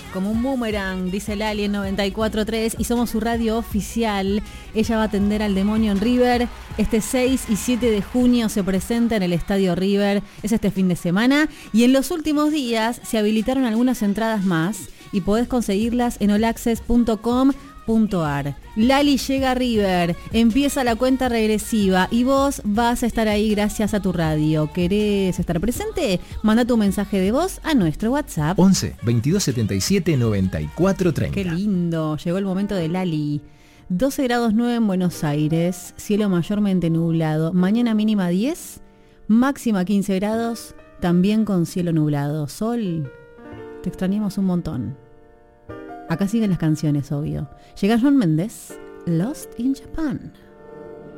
Como un boomerang, dice Lali en 94.3, y somos su radio oficial. Ella va a atender al demonio en River. Este 6 y 7 de junio se presenta en el Estadio River. Es este fin de semana. Y en los últimos días se habilitaron algunas entradas más y podés conseguirlas en allaccess.com.ar. Lali llega a River, empieza la cuenta regresiva y vos vas a estar ahí gracias a tu radio. ¿Querés estar presente? Manda tu mensaje de voz a nuestro WhatsApp 11 22 77 94 30. Qué lindo, llegó el momento de Lali. 12 grados 9 en Buenos Aires, cielo mayormente nublado, mañana mínima 10, máxima 15 grados, también con cielo nublado. Sol, te extrañamos un montón. Acá siguen las canciones, obvio. Llega Shawn Mendes, Lost in Japan.